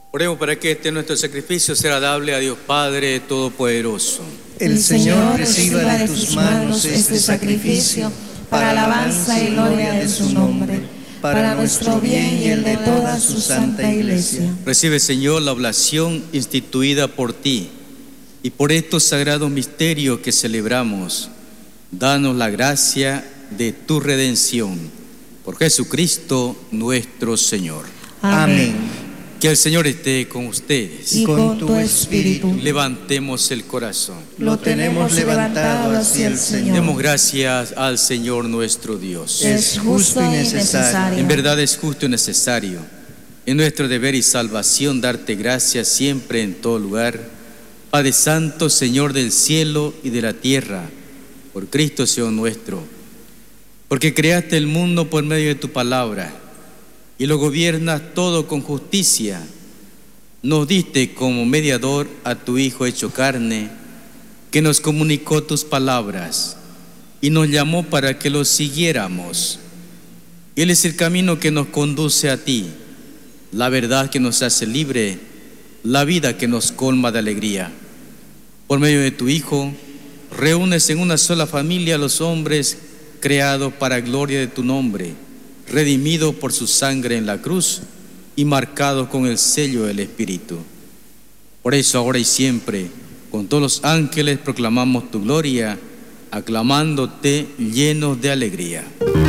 Oremos para que este nuestro sacrificio sea agradable a Dios Padre Todopoderoso. El Señor reciba de tus manos este sacrificio para alabanza y gloria de su nombre, para nuestro bien y el de toda su santa Iglesia. Recibe, Señor, la oblación instituida por ti, y por estos sagrados misterios que celebramos, danos la gracia de tu redención. Por Jesucristo nuestro Señor. Amén. Que el Señor esté con ustedes. Y con tu espíritu. Levantemos el corazón. Lo tenemos levantado hacia el Señor. Demos gracias al Señor nuestro Dios. Es justo y necesario. En verdad es justo y necesario. Es nuestro deber y salvación darte gracias siempre en todo lugar. Padre Santo, Señor del cielo y de la tierra, por Cristo Señor nuestro, porque creaste el mundo por medio de tu palabra y lo gobiernas todo con justicia. Nos diste como mediador a tu Hijo hecho carne, que nos comunicó tus palabras y nos llamó para que lo siguiéramos. Él es el camino que nos conduce a ti, la verdad que nos hace libre, la vida que nos colma de alegría. Por medio de tu Hijo, reúnes en una sola familia a los hombres creados para gloria de tu nombre, redimidos por su sangre en la cruz y marcados con el sello del Espíritu. Por eso ahora y siempre, con todos los ángeles proclamamos tu gloria, aclamándote llenos de alegría.